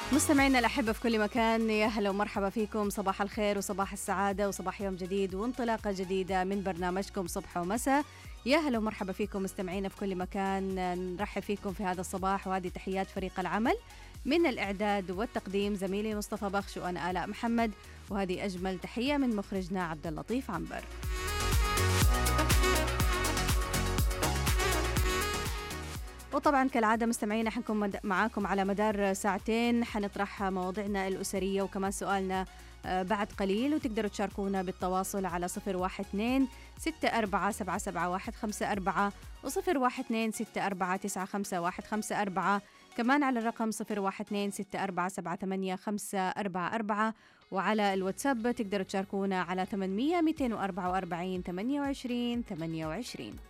مستمعينا الأحبة في كل مكان، يا هلا ومرحبا فيكم. صباح الخير وصباح السعادة وصباح يوم جديد وانطلاقة جديدة من برنامجكم صبح ومساء. يا هلا ومرحبا فيكم مستمعينا في كل مكان. نرحب فيكم في هذا الصباح، وهذه تحيات فريق العمل من الإعداد والتقديم زميلي مصطفى بخش وأنا آلاء محمد، وهذه أجمل تحية من مخرجنا عبد اللطيف عنبر. وطبعا كالعادة مستمعينا حنكون معاكم على مدار ساعتين، حنطرح مواضيعنا الأسرية وكمان سؤالنا بعد قليل، وتقدروا تشاركونا بالتواصل على 012-64-771-540 و012-64-951-540، كمان على الرقم 012-64-785-544، وعلى الواتساب تقدروا تشاركونا على 800-244-28-28.